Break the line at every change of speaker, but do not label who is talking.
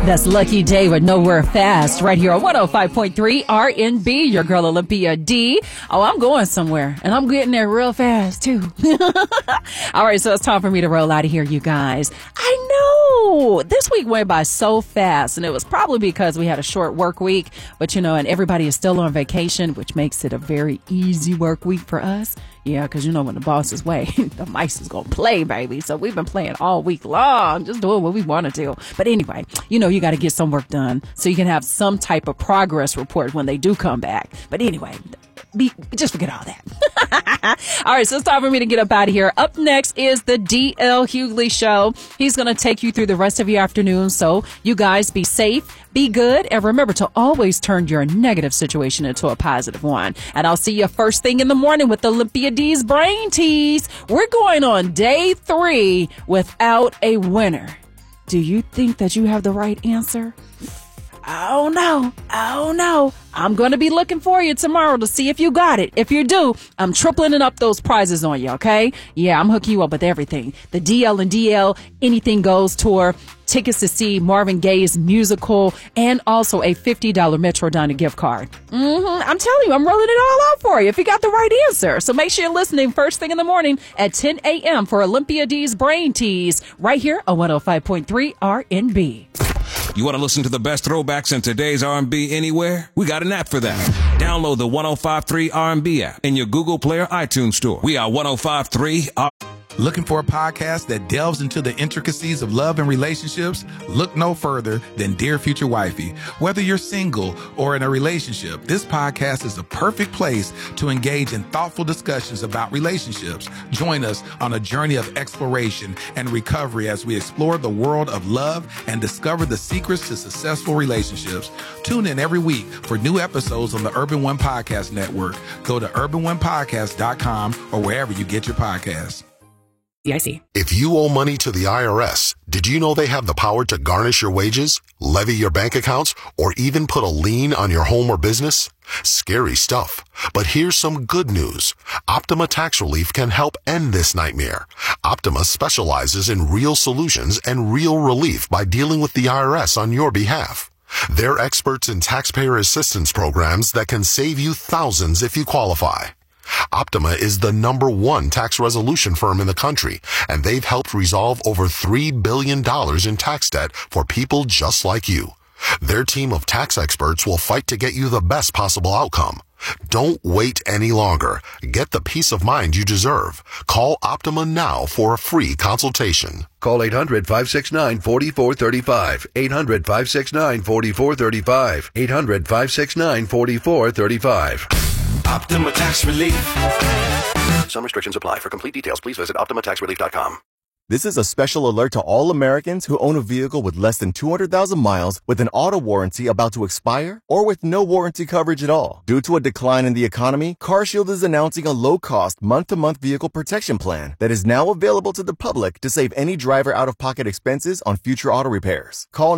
That's Lucky Day with Nowhere Fast right here on 105.3 RNB, your girl Olympia D. Oh, I'm going somewhere and I'm getting there real fast too. All right, so it's time for me to roll out of here, you guys. I know this week went by so fast, and it was probably because we had a short work week, but and everybody is still on vacation, which makes it a very easy work week for us. Yeah, because when the boss is away, the mice is going to play, baby. So we've been playing all week long, just doing what we want to do. But anyway, you got to get some work done so you can have some type of progress report when they do come back. But anyway, just forget all that. All right, so it's time for me to get up out of here. Up next is the D.L. Hughley Show. He's going to take you through the rest of your afternoon. So you guys be safe, be good, and remember to always turn your negative situation into a positive one. And I'll see you first thing in the morning with Olympia D's Brain Tease. We're going on day 3 without a winner. Do you think that you have the right answer? Oh no. I'm going to be looking for you tomorrow to see if you got it. If you do, I'm tripling up those prizes on you, okay? Yeah, I'm hooking you up with everything. The DL and DL Anything Goes tour, tickets to see Marvin Gaye's musical, and also a $50 Metro Diner gift card. I'm telling you, I'm rolling it all out for you if you got the right answer. So make sure you're listening first thing in the morning at 10 a.m. for Olympia D's Brain Tease right here on 105.3 RNB.
You want to listen to the best throwbacks in today's R&B anywhere? We got an app for that. Download the 105.3 R&B app in your Google Play or iTunes store. We are 105.3 R&B.
Looking for a podcast that delves into the intricacies of love and relationships? Look no further than Dear Future Wifey. Whether you're single or in a relationship, this podcast is the perfect place to engage in thoughtful discussions about relationships. Join us on a journey of exploration and recovery as we explore the world of love and discover the secrets to successful relationships. Tune in every week for new episodes on the Urban One Podcast Network. Go to urbanonepodcast.com or wherever you get your podcasts.
If you owe money to the IRS, did you know they have the power to garnish your wages, levy your bank accounts, or even put a lien on your home or business? Scary stuff. But here's some good news. Optima Tax Relief can help end this nightmare. Optima specializes in real solutions and real relief by dealing with the IRS on your behalf. They're experts in taxpayer assistance programs that can save you thousands if you qualify. Optima is the #1 tax resolution firm in the country, and they've helped resolve over $3 billion in tax debt for people just like you. Their team of tax experts will fight to get you the best possible outcome. Don't wait any longer. Get the peace of mind you deserve. Call Optima now for a free consultation.
Call 800-569-4435. 800-569-4435. 800-569-4435.
Optima Tax Relief.
Some restrictions apply. For complete details, please visit OptimaTaxRelief.com.
This is a special alert to all Americans who own a vehicle with less than 200,000 miles with an auto warranty about to expire or with no warranty coverage at all. Due to a decline in the economy, CarShield is announcing a low-cost month-to-month vehicle protection plan that is now available to the public to save any driver out-of-pocket expenses on future auto repairs. Call